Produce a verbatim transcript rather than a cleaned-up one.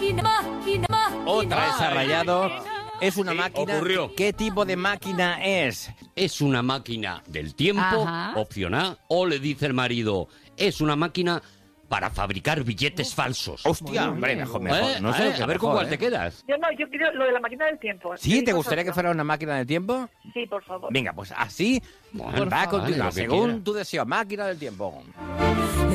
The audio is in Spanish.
Otra vez ha rayado. Es una Sí, máquina. ocurrió. ¿Qué tipo de máquina es? Es una máquina del tiempo, Ajá. opción A, o le dice el marido, es una máquina para fabricar billetes falsos. Hostia, hombre, mejor, mejor. ¿Eh? No sé, ¿Eh? lo que A ver con mejor, cuál ¿eh? te quedas. Yo no, yo quiero lo de la máquina del tiempo. ¿Sí? ¿Te Digo gustaría que vosotros. fuera una máquina del tiempo? Sí, por favor. Venga, pues así Bueno, va a vale, continuar, lo que según quiera. tu deseo. Máquina del tiempo.